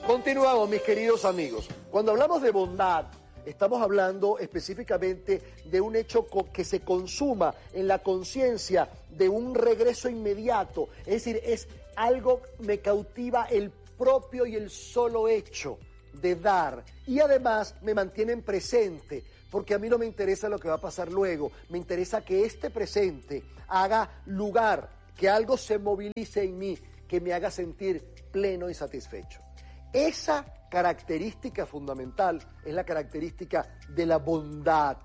Continuamos, mis queridos amigos. Cuando hablamos de bondad, estamos hablando específicamente de un hecho que se consuma en la conciencia de un regreso inmediato. Es decir, es algo, me cautiva el propio y el solo hecho de dar. Y además me mantienen presente, porque a mí no me interesa lo que va a pasar luego. Me interesa que este presente haga lugar, que algo se movilice en mí, que me haga sentir pleno y satisfecho. Esa característica fundamental es la característica de la bondad,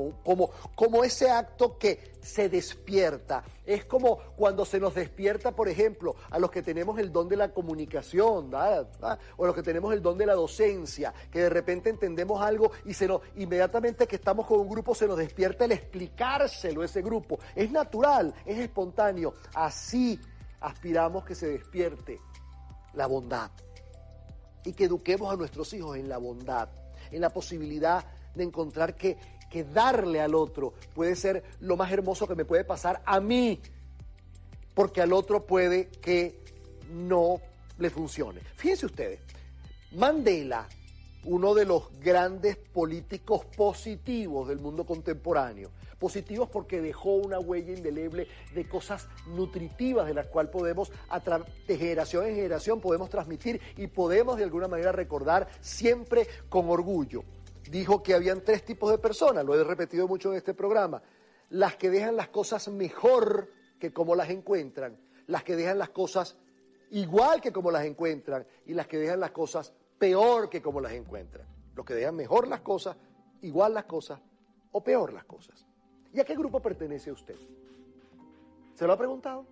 como ese acto que se despierta. Es como cuando se nos despierta, por ejemplo, a los que tenemos el don de la comunicación, ¿verdad? O los que tenemos el don de la docencia, que de repente entendemos algo y inmediatamente que estamos con un grupo se nos despierta el explicárselo a ese grupo. Es natural, es espontáneo. Así aspiramos que se despierte la bondad. Y que eduquemos a nuestros hijos en la bondad, en la posibilidad de encontrar que darle al otro puede ser lo más hermoso que me puede pasar a mí, porque al otro puede que no le funcione. Fíjense ustedes, Mandela, uno de los grandes políticos positivos del mundo contemporáneo, positivos porque dejó una huella indeleble de cosas nutritivas de las cuales podemos, de generación en generación, podemos transmitir y podemos de alguna manera recordar siempre con orgullo. Dijo que habían 3 tipos de personas, lo he repetido mucho en este programa: las que dejan las cosas mejor que como las encuentran, las que dejan las cosas igual que como las encuentran y las que dejan las cosas peor que como las encuentran. Los que dejan mejor las cosas, igual las cosas o peor las cosas. ¿Y a qué grupo pertenece usted? ¿Se lo ha preguntado?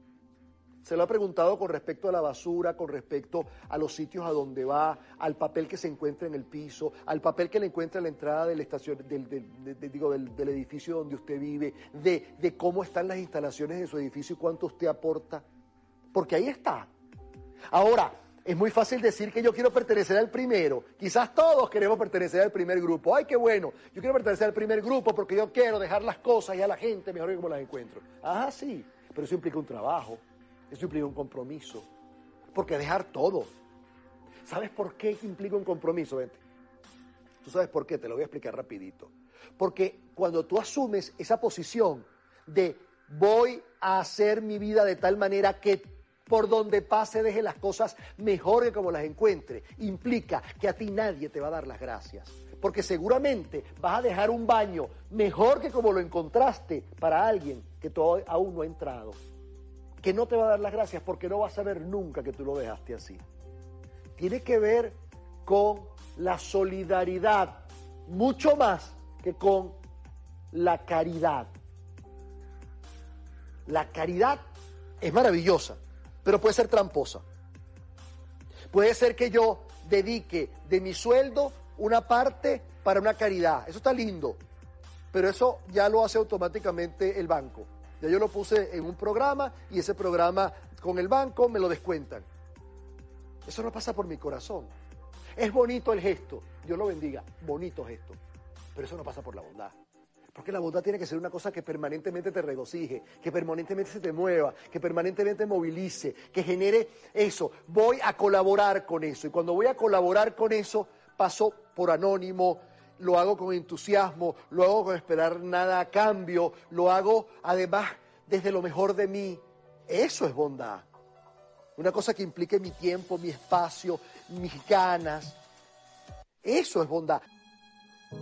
¿Se lo ha preguntado con respecto a la basura, con respecto a los sitios a donde va, al papel que se encuentra en el piso, al papel que le encuentra en la entrada de la estación, del edificio donde usted vive, de cómo están las instalaciones de su edificio y cuánto usted aporta? Porque ahí está. Ahora, es muy fácil decir que yo quiero pertenecer al primero. Quizás todos queremos pertenecer al primer grupo. ¡Ay, qué bueno! Yo quiero pertenecer al primer grupo porque yo quiero dejar las cosas y a la gente mejor que como las encuentro. Ajá, sí, pero eso implica un trabajo, eso implica un compromiso. Porque dejar todo. ¿Sabes por qué implica un compromiso? Vente. ¿Tú sabes por qué? Te lo voy a explicar rapidito. Porque cuando tú asumes esa posición de voy a hacer mi vida de tal manera que por donde pase deje las cosas mejor que como las encuentre, implica que a ti nadie te va a dar las gracias. Porque seguramente vas a dejar un baño mejor que como lo encontraste para alguien que aún no ha entrado. Que no te va a dar las gracias porque no va a saber nunca que tú lo dejaste así. Tiene que ver con la solidaridad, mucho más que con la caridad. La caridad es maravillosa, pero puede ser tramposa. Puede ser que yo dedique de mi sueldo una parte para una caridad. Eso está lindo, pero eso ya lo hace automáticamente el banco. Ya yo lo puse en un programa y ese programa con el banco me lo descuentan. Eso no pasa por mi corazón. Es bonito el gesto, Dios lo bendiga, bonito gesto, pero eso no pasa por la bondad. Porque la bondad tiene que ser una cosa que permanentemente te regocije, que permanentemente se te mueva, que permanentemente movilice, que genere eso. Voy a colaborar con eso. Y cuando voy a colaborar con eso, paso por anónimo, lo hago con entusiasmo, lo hago con esperar nada a cambio, lo hago además desde lo mejor de mí. Eso es bondad. Una cosa que implique mi tiempo, mi espacio, mis ganas. Eso es bondad.